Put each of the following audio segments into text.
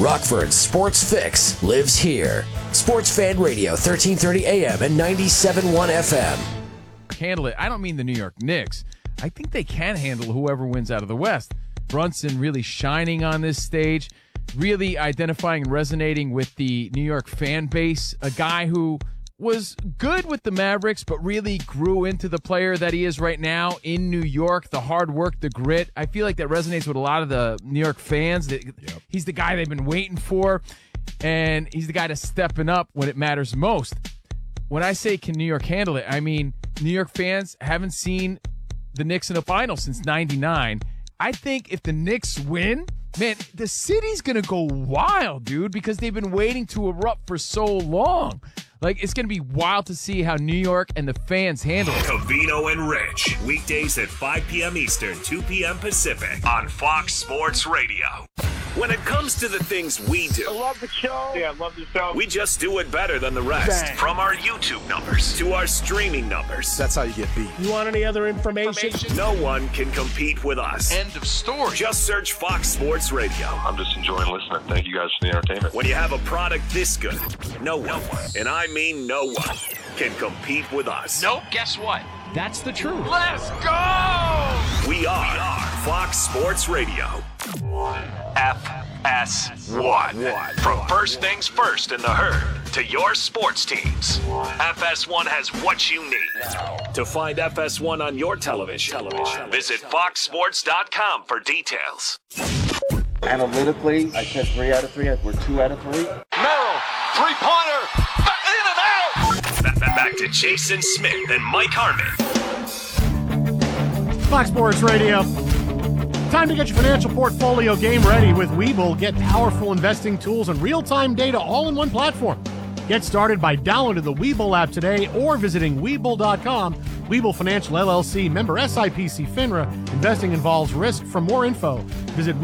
Rockford's Sports Fix lives here. Sports Fan Radio, 1330 AM and 97.1 FM. Handle it. I don't mean the New York Knicks. I think they can handle whoever wins out of the West. Brunson really shining on this stage, really identifying and resonating with the New York fan base, a guy who was good with the Mavericks, but really grew into the player that he is right now in New York, the hard work, the grit. I feel like that resonates with a lot of the New York fans. He's the guy they've been waiting for, and he's the guy that's stepping up when it matters most. When I say can New York handle it, I mean New York fans haven't seen the Knicks in a final since 99. I think if the Knicks win, man, the city's going to go wild, dude, because they've been waiting to erupt for so long. Like, it's going to be wild to see how New York and the fans handle it. Covino and Rich, weekdays at 5 p.m. Eastern, 2 p.m. Pacific on Fox Sports Radio. When it comes to the things we do, I love the show. Yeah, I love the show. We just do it better than the rest. Bang. From our YouTube numbers to our streaming numbers. That's how you get beat. You want any other information? No one can compete with us. End of story. Just search Fox Sports Radio. I'm just enjoying listening. Thank you guys for the entertainment. When you have a product this good, no one, and I mean no one, can compete with us. Nope, guess what? That's the truth. Let's go! We are Fox Sports Radio. FS1. From first things first in the herd to your sports teams, FS1 has what you need. To find FS1 on your television, visit foxsports.com for details. Analytically, I said 3 out of 3. We're 2 out of 3. Merrill, three-pointer, in and out. Back to Jason Smith and Mike Harmon. Fox Sports Radio. Time to get your financial portfolio game ready with Webull. Get powerful investing tools and real-time data all in one platform. Get started by downloading the Webull app today or visiting Webull.com. Webull Financial LLC, member SIPC FINRA. Investing involves risk. For more info, visit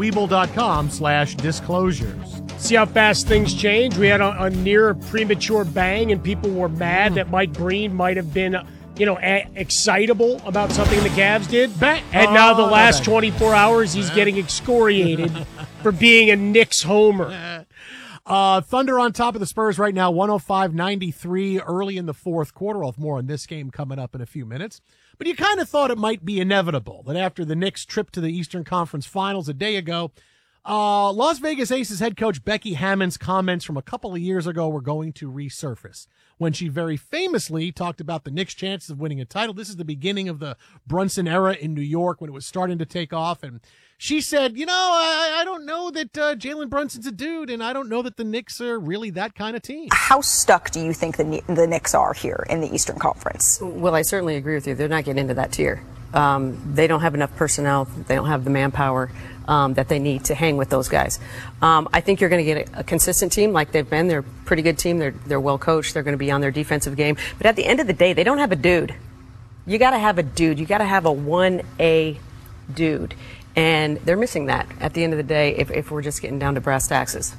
Webull.com/disclosures. See how fast things change? We had a near premature bang, and people were mad that Mike Breen might have been, excitable about something the Cavs did. And now the last 24 hours, he's getting excoriated for being a Knicks homer. Thunder on top of the Spurs right now, 105-93 early in the fourth quarter. I'll have more on this game coming up in a few minutes. But you kind of thought it might be inevitable that after the Knicks' trip to the Eastern Conference Finals a day ago, Las Vegas Aces head coach Becky Hammon's comments from a couple of years ago were going to resurface when she very famously talked about the Knicks' chances of winning a title. This is the beginning of the Brunson era in New York when it was starting to take off. And she said, I don't know that Jalen Brunson's a dude, and I don't know that the Knicks are really that kind of team. How stuck do you think the Knicks are here in the Eastern Conference? Well, I certainly agree with you. They're not getting into that tier. They don't have enough personnel. They don't have the manpower that they need to hang with those guys. I think you're going to get a consistent team like they've been. They're a pretty good team. They're well coached. They're going to be on their defensive game. But at the end of the day, they don't have a dude. You got to have a dude. You got to have a 1A dude. And they're missing that at the end of the day if we're just getting down to brass taxes.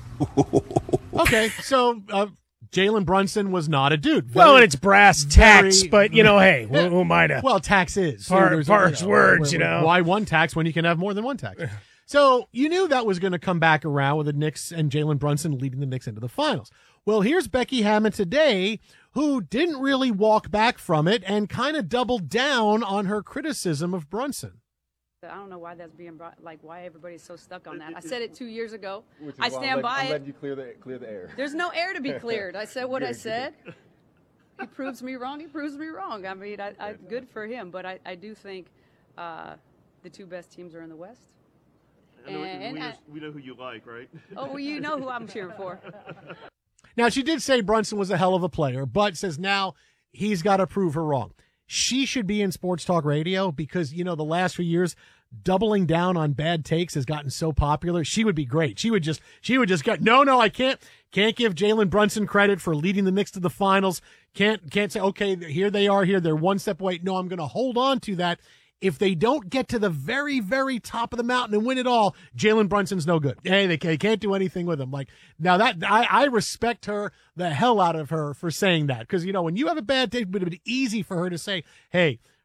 Okay, so Jalen Brunson was not a dude. Well, and it's brass tacks, but, hey, who am I to? Well, tax is. Parse words, Why one tax when you can have more than one tax? So you knew that was going to come back around with the Knicks and Jalen Brunson leading the Knicks into the finals. Well, here's Becky Hammon today, who didn't really walk back from it and kind of doubled down on her criticism of Brunson. I don't know why that's being brought, why everybody's so stuck on that. I said it 2 years ago. I stand by it. I'm letting you clear the air. There's no air to be cleared. I said what I said. He proves me wrong. He proves me wrong. I mean, I good for him, but I do think the two best teams are in the West. We know who you like, right? Oh, well, you know who I'm cheering for. Now, she did say Brunson was a hell of a player, but says now he's got to prove her wrong. She should be in sports talk radio because, the last few years, doubling down on bad takes has gotten so popular. She would be great. She would just go, no, I can't give Jalen Brunson credit for leading the Knicks to the finals. Can't say, okay, here they are here. They're one step away. No, I'm going to hold on to that. If they don't get to the very, very top of the mountain and win it all, Jalen Brunson's no good. Hey, they can't do anything with him. Now that I respect her, the hell out of her for saying that. Because, when you have a bad day, it would have been easy for her to say, hey,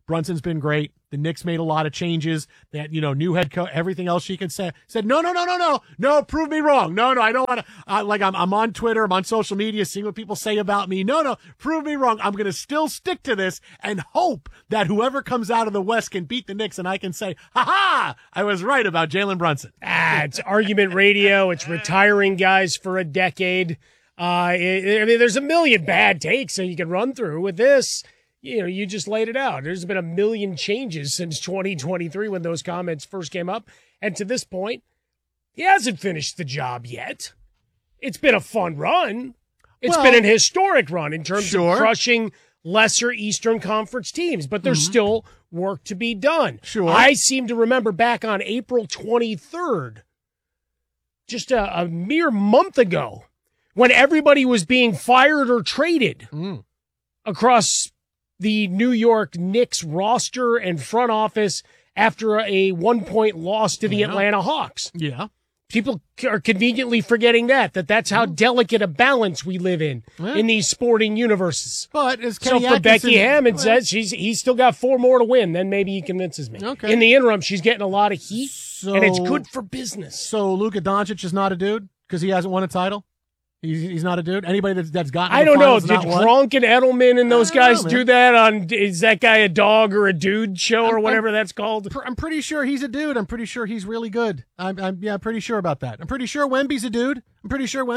Brunson's been great. The Knicks made a lot of changes. That, new head coach, everything else she could say. Said, no, prove me wrong. No, I don't want to. I'm on Twitter, I'm on social media, seeing what people say about me. No, prove me wrong. I'm going to still stick to this and hope that whoever comes out of the West can beat the Knicks, and I can say, ha, I was right about Jalen Brunson. It's argument radio. It's retiring guys for a decade. There's a million bad takes that you can run through with this. You just laid it out. There's been a million changes since 2023 when those comments first came up. And to this point, he hasn't finished the job yet. It's been a fun run. It's been an historic run in terms of crushing lesser Eastern Conference teams, but there's still work to be done. Sure. I seem to remember back on April 23rd, just a mere month ago, when everybody was being fired or traded across the New York Knicks roster and front office after a 1-point loss to the Atlanta Hawks. Yeah. People are conveniently forgetting that's how delicate a balance we live in these sporting universes. But as Kenny for Becky Atkinson Hammond says, he's still got 4 more to win. Then maybe he convinces me. Okay. In the interim, she's getting a lot of heat, and it's good for business. So Luka Doncic is not a dude because he hasn't won a title? He's not a dude? Anybody that's gotten I don't know. Did Gronk and Edelman and those guys do that on Is That Guy a Dog or a Dude show or whatever that's called? I'm pretty sure he's a dude. I'm pretty sure he's really good. I'm pretty sure about that. I'm pretty sure Wemby's a dude. I'm pretty sure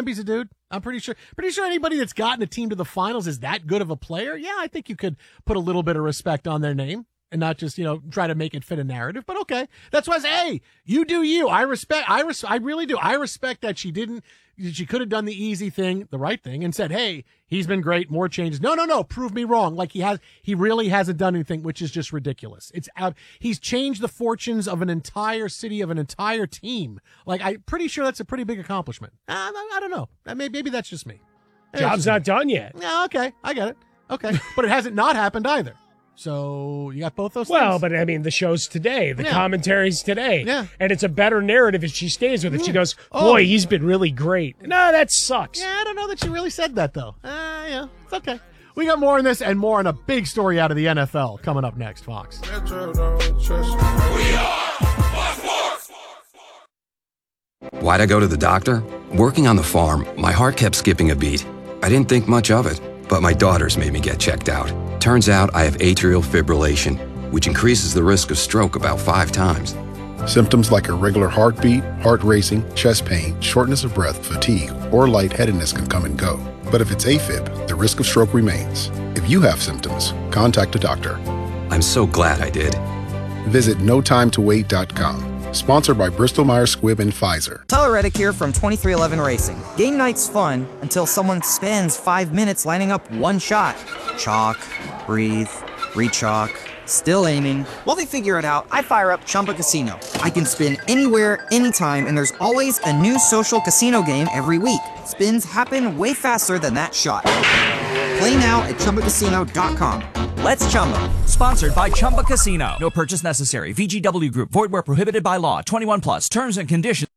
anybody that's gotten a team to the finals is that good of a player. Yeah, I think you could put a little bit of respect on their name and not just, try to make it fit a narrative. But okay. That's why I say, hey, you do you. I really do. I respect that she could have done the easy thing, the right thing, and said, hey, he's been great, more changes. No, prove me wrong. Like he really hasn't done anything, which is just ridiculous. He's changed the fortunes of an entire city, of an entire team. Like, I'm pretty sure that's a pretty big accomplishment. I don't know. Maybe that's just me. Job's not done yet. Yeah, okay. I get it. Okay. But it hasn't not happened either. So you got both those things? Well, but the show's today. The commentary's today. Yeah. And it's a better narrative if she stays with it. She goes, boy, he's been really great. No, that sucks. Yeah, I don't know that she really said that, though. Yeah, it's okay. We got more on this and more on a big story out of the NFL coming up next, Fox. Why'd I go to the doctor? Working on the farm, my heart kept skipping a beat. I didn't think much of it, but my daughters made me get checked out. Turns out I have atrial fibrillation, which increases the risk of stroke about 5 times. Symptoms like irregular heartbeat, heart racing, chest pain, shortness of breath, fatigue, or lightheadedness can come and go. But if it's AFib, the risk of stroke remains. If you have symptoms, contact a doctor. I'm so glad I did. Visit notimetowait.com. Sponsored by Bristol-Myers Squibb and Pfizer. Tyler Reddick here from 23XI Racing. Game night's fun until someone spends 5 minutes lining up one shot. Chalk, breathe, re-chalk, still aiming. While they figure it out, I fire up Chumba Casino. I can spin anywhere, anytime, and there's always a new social casino game every week. Spins happen way faster than that shot. Play now at ChumbaCasino.com. Let's Chumba. Sponsored by Chumba Casino. No purchase necessary. VGW Group. Void where prohibited by law. 21 plus. Terms and conditions.